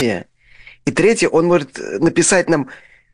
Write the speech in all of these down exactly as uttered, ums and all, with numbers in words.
И третье, он может написать нам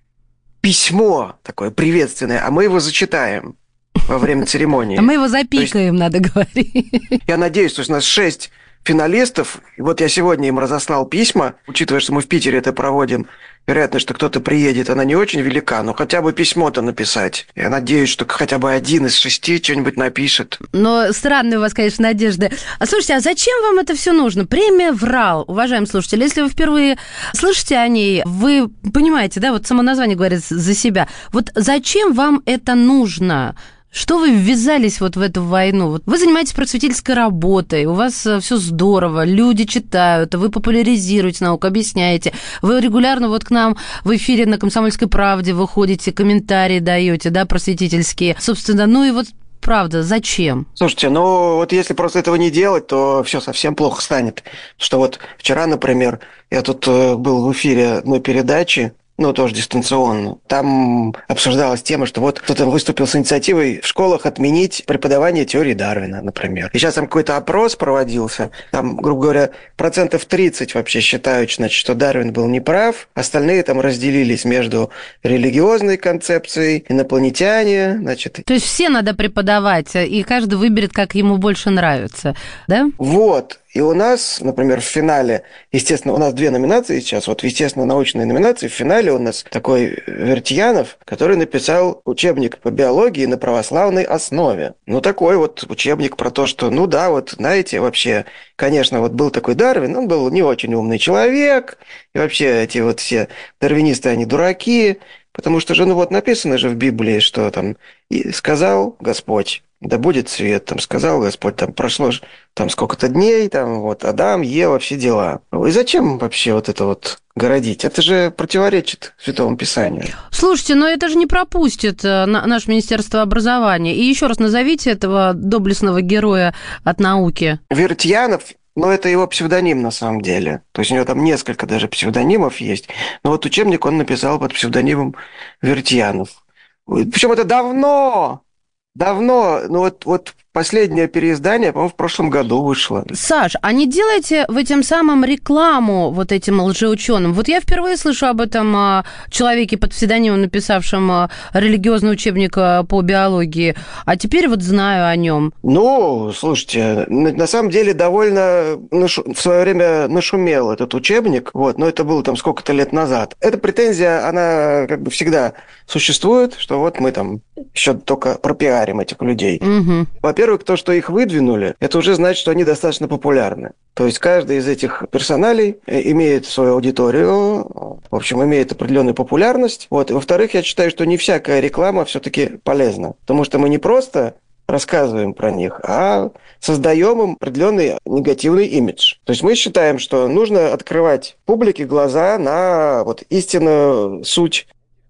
письмо такое приветственное, а мы его зачитаем во время церемонии. А мы его запикаем, есть, надо говорить. Я надеюсь, что у нас шесть финалистов. Вот я сегодня им разослал письма, учитывая, что мы в Питере это проводим. Вероятность, что кто-то приедет, она не очень велика, но хотя бы письмо-то написать. Я надеюсь, что хотя бы один из шести что-нибудь напишет. Но странные у вас, конечно, надежды. А слушайте, а зачем вам это все нужно? Премия «Врал», уважаемые слушатели. Если вы впервые слышите о ней, вы понимаете, да, вот само название говорит за себя. Вот зачем вам это нужно? Что вы ввязались вот в эту войну? Вот вы занимаетесь просветительской работой, у вас все здорово, люди читают, вы популяризируете науку, объясняете. Вы регулярно вот к нам в эфире на «Комсомольской правде» выходите, комментарии даете, да, просветительские. Собственно, ну и вот правда, зачем? Слушайте, ну вот если просто этого не делать, то все совсем плохо станет. Что вот вчера, например, я тут был в эфире одной передачи, ну, тоже дистанционно. Там обсуждалась тема, что вот кто-то выступил с инициативой в школах отменить преподавание теории Дарвина, например. И сейчас там какой-то опрос проводился. Там, грубо говоря, процентов тридцать вообще считают, значит, что Дарвин был неправ. Остальные там разделились между религиозной концепцией, инопланетяне, значит. То есть все надо преподавать, и каждый выберет, как ему больше нравится, да? Вот. И у нас, например, в финале, естественно, у нас две номинации сейчас, вот в естественно-научной номинации, в финале у нас такой Вертьянов, который написал учебник по биологии на православной основе. Ну, такой вот учебник про то, что, ну да, вот, знаете, вообще, конечно, вот был такой Дарвин, он был не очень умный человек, и вообще эти вот все дарвинисты, они дураки, потому что же, ну вот написано же в Библии, что там, и сказал Господь, да будет свет, там сказал Господь, там прошло там сколько-то дней, там вот Адам, Ева, все дела. И зачем вообще вот это вот городить? Это же противоречит Святому Писанию. Слушайте, но это же не пропустит наше Министерство образования. И еще раз назовите этого доблестного героя от науки. Вертьянов. Но это его псевдоним на самом деле. То есть у него там несколько даже псевдонимов есть. Но вот учебник он написал под псевдонимом Вертьянов. Причем это давно... Давно, ну вот, вот последнее переиздание, по-моему, в прошлом году вышло. Саш, а не делайте вы тем самым рекламу вот этим лжеученым? Вот я впервые слышу об этом человеке под псевдонимом, написавшем религиозный учебник по биологии, а теперь вот знаю о нем. Ну, слушайте, на самом деле довольно нашу... в свое время нашумел этот учебник, вот, но это было там сколько-то лет назад. Эта претензия, она как бы всегда существует, что вот мы там еще только пропиарим этих людей. Угу. Во-первых, то, что их выдвинули, это уже значит, что они достаточно популярны. То есть каждый из этих персоналей имеет свою аудиторию, в общем, имеет определенную популярность. Вот. И, во-вторых, я считаю, что не всякая реклама все-таки полезна, потому что мы не просто рассказываем про них, а создаем им определенный негативный имидж. То есть мы считаем, что нужно открывать публике глаза на вот истинную суть.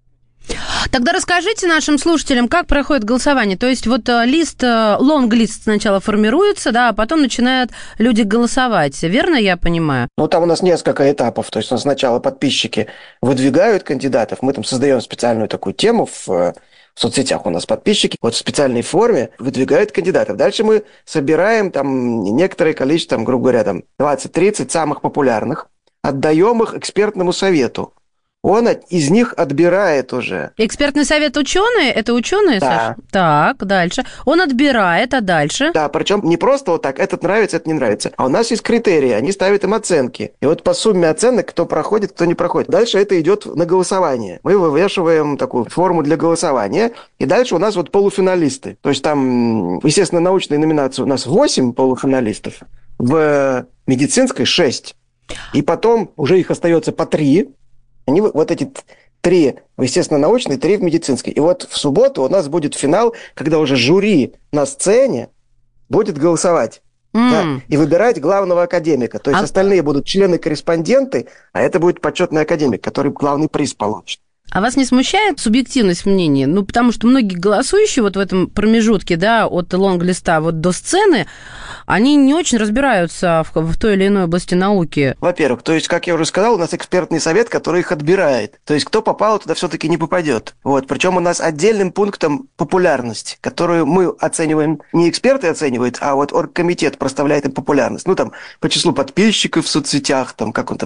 Тогда расскажите нашим слушателям, как проходит голосование. То есть вот лист, лонг-лист сначала формируется, да, а потом начинают люди голосовать. Верно я понимаю? Ну, там у нас несколько этапов. То есть сначала подписчики выдвигают кандидатов. Мы там создаем специальную такую тему в, в соцсетях. У нас подписчики вот в специальной форме выдвигают кандидатов. Дальше мы собираем там некоторое количество, там, грубо говоря, там двадцать-тридцать самых популярных, отдаем их экспертному совету. Он из них отбирает уже. Экспертный совет ученые? Это ученые, да. Саша? Так, дальше. Он отбирает, а дальше? Да, причем не просто вот так, этот нравится, этот не нравится. А у нас есть критерии, они ставят им оценки. И вот по сумме оценок, кто проходит, кто не проходит. Дальше это идет на голосование. Мы вывешиваем такую форму для голосования. И дальше у нас вот полуфиналисты. То есть там, естественно, научной номинации у нас восемь полуфиналистов. В медицинской шесть. И потом уже их остается по три. Они вот эти три, естественно, научные, три в медицинской. И вот в субботу у нас будет финал, когда уже жюри на сцене будет голосовать. Mm. Да, и выбирать главного академика. То есть а... остальные будут члены-корреспонденты, а это будет почетный академик, который главный приз получит. А вас не смущает субъективность мнения? Ну, потому что многие голосующие вот в этом промежутке, да, от лонг-листа вот до сцены, они не очень разбираются в, в той или иной области науки. Во-первых, то есть, как я уже сказал, у нас экспертный совет, который их отбирает. То есть, кто попал, туда все-таки не попадет. Вот. Причем у нас отдельным пунктом популярность, которую мы оцениваем, не эксперты оценивают, а вот оргкомитет проставляет им популярность. Ну, там, по числу подписчиков в соцсетях, там, как он там